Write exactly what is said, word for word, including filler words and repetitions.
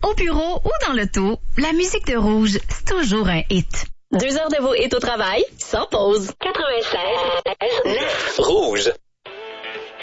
au bureau ou dans l'auto, la musique de Rouge, c'est toujours un hit. Deux heures de vos hits au travail, sans pause. quatre-vingt-seize neuf Rouge.